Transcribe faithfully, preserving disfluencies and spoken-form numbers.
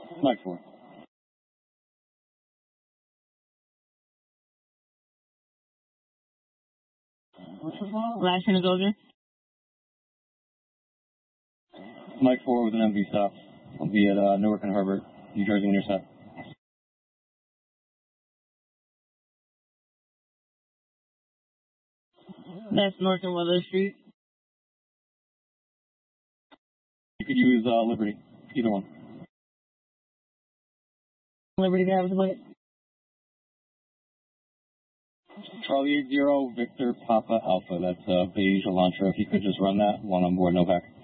Mike four. Last unit soldier. Mike four with an M V stop. I'll be at uh, Newark and Herbert, New Jersey when you're set. That's North and Weather Street. You could choose uh, Liberty, either one. Liberty driver's plate. Charlie eight zero, Victor Papa Alpha. That's uh, beige Elantra. If you could just run that, one on board, no back.